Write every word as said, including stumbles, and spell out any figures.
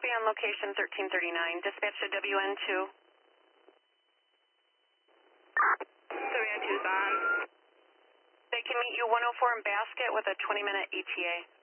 copy on location thirteen thirty-nine. Dispatch to W N two. W N two's on. They can meet you one oh four in Basket with a twenty minute E T A.